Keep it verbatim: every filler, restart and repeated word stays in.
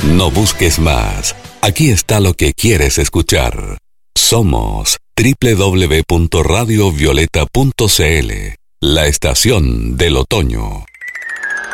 No busques más. Aquí está lo que quieres escuchar. Somos doble u doble u doble u punto radio violeta punto c l, la estación del otoño.